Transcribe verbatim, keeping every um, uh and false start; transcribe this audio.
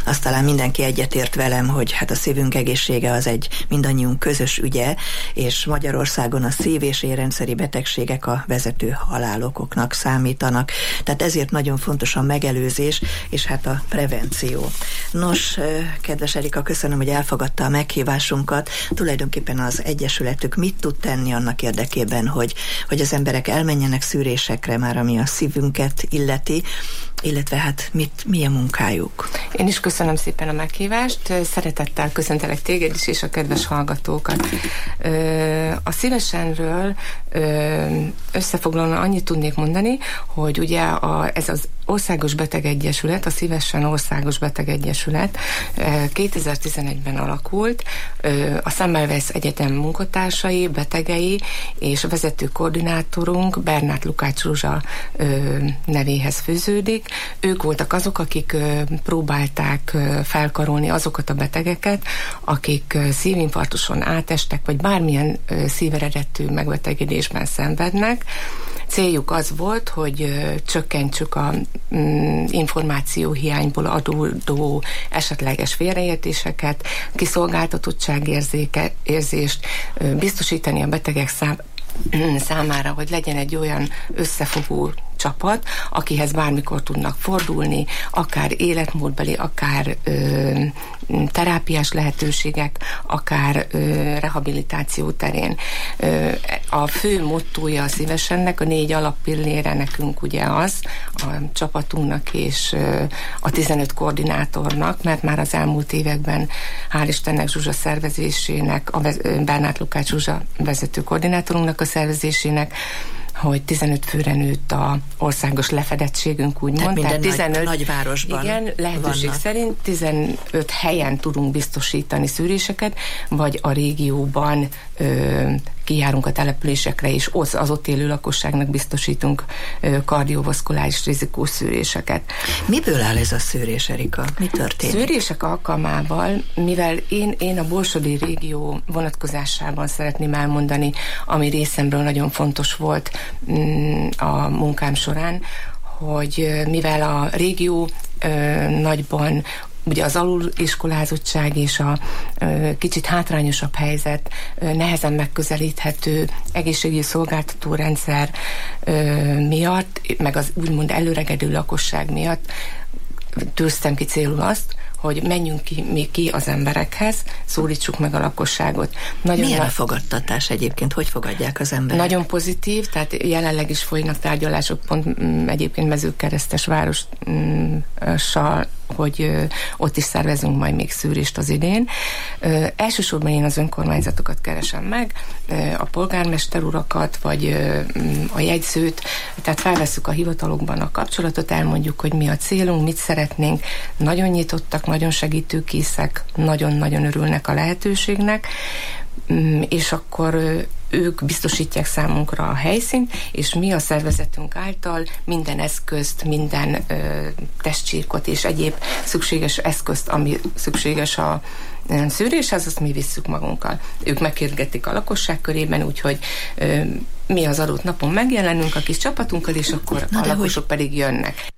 azt talán mindenki egyetért velem, hogy hát a szívünk egészsége az egy mindannyiunk közös ügye, és Magyarországon a szív- és érrendszeri betegségek a vezető halálokoknak számítanak. Tehát ezért nagyon fontos a megelőzés, és hát a prevenció. Nos, kedves Erika, köszönöm, hogy elfogadta a meghívásunkat. Tulajdonképpen az Egyesületük mit tud tenni annak érdekében, hogy, hogy az emberek elmenjenek szűrésekre már, ami a szívünket illeti, illetve hát mit, mi a munkájuk? Én is köszönöm szépen a meghívást, szeretettel köszöntelek téged is, és a kedves hallgatókat. A Szívesenről összefoglalóan annyit tudnék mondani, hogy ugye a, ez az Országos Betegegyesület, a Szívesen Országos Betegegyesület kétezer-tizenegyben alakult, a Semmelweis Egyetem munkatársai, betegei és a vezető koordinátorunk Bernát Lukács Zsuzsa nevéhez fűződik. Ők voltak azok, akik próbálták felkarolni azokat a betegeket, akik szívinfarktuson átestek, vagy bármilyen szíveredetű megbetegedésben szenvednek. Céljuk az volt, hogy csökkentsük a mm, információhiányból adódó esetleges félreértéseket, kiszolgáltatottságérzést, biztosítani a betegek szám, számára, hogy legyen egy olyan összefogó csapat, akihez bármikor tudnak fordulni, akár életmódbeli, akár ö, terápiás lehetőségek, akár ö, rehabilitáció terén. Ö, a fő mottója a Szívesennek, a négy alappillére nekünk ugye az, a csapatunknak és ö, a tizenöt koordinátornak, mert már az elmúlt években, hál' Istennek Zsuzsa szervezésének, a Bernát Lukács Zsuzsa vezető koordinátorunknak a szervezésének, hogy tizenöt főre nőtt a országos lefedettségünk, úgymond. Tehát minden tizenöt, nagy, nagyvárosban igen, lehetőség vannak. Szerint tizenöt helyen tudunk biztosítani szűréseket, vagy a régióban ö, kijárunk a településekre, és az, az ott élő lakosságnak biztosítunk ö, kardiovaszkuláris rizikós szűréseket. Miből áll ez a szűrés, Erika? Mi történik? Szűrések alkalmával, mivel én, én a borsodi régió vonatkozásában szeretném elmondani, ami részemről nagyon fontos volt mm, a munkám során, hogy mivel a régió ö, nagyban ugye az aluliskolázottság és a ö, kicsit hátrányosabb helyzet, ö, nehezen megközelíthető egészségügyi szolgáltatórendszer ö, miatt, meg az úgymond előregedő lakosság miatt tűztem ki célul azt, hogy menjünk ki, még ki az emberekhez, szólítsuk meg a lakosságot. Nagyon Milyen na- a fogadtatás egyébként? Hogy fogadják az emberek? Nagyon pozitív, tehát jelenleg is folynak tárgyalások, pont m, egyébként Mezőkeresztes várossal, hogy ö, ott is szervezünk majd még szűrést az idén. Ö, elsősorban én az önkormányzatokat keresem meg, ö, a polgármester urakat, vagy ö, a jegyzőt, tehát felvesszük a hivatalokban a kapcsolatot, elmondjuk, hogy mi a célunk, mit szeretnénk, nagyon nyitottak, nagyon segítőkészek, nagyon-nagyon örülnek a lehetőségnek, és akkor ők biztosítják számunkra a helyszínt, és mi a szervezetünk által minden eszközt, minden ö, testcsirkot és egyéb szükséges eszközt, ami szükséges a szűréshez, azt mi visszük magunkkal. Ők megkérdezik a lakosság körében, úgyhogy ö, mi az adott napon megjelenünk a kis csapatunkkal, és akkor Na a lakosok hogy... pedig jönnek.